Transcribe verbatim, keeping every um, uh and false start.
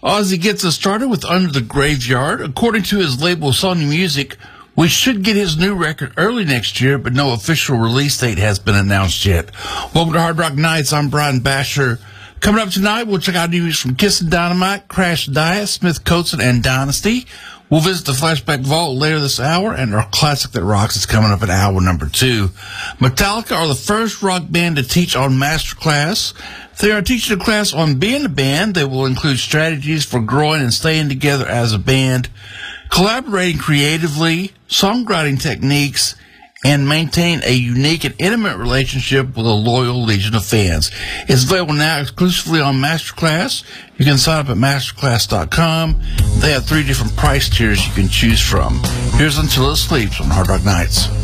Ozzy gets us started with Under the Graveyard. According to his label Sony Music, we should get his new record early next year, but no official release date has been announced yet. Welcome to Hard Rock Nights. I'm Brian Basher. Coming up tonight, we'll check out news from Kiss and Dynamite, Crash Diet, Smith Coates and Dynasty. We'll visit the Flashback Vault later this hour, and our Classic That Rocks is coming up at hour number two. Metallica are the first rock band to teach on Masterclass. They are teaching a class on being a band. They will include strategies for growing and staying together as a band, collaborating creatively, songwriting techniques, and maintain a unique and intimate relationship with a loyal legion of fans. It's available now exclusively on Masterclass. You can sign up at masterclass dot com. They have three different price tiers you can choose from. Here's Until It Sleeps on Hard Rock Nights.